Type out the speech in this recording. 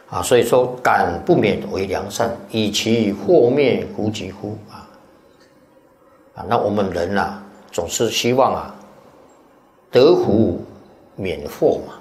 啊，所以说敢不免为良善，以其祸灭乎及乎啊，那我们人啊，总是希望啊，得福免祸嘛。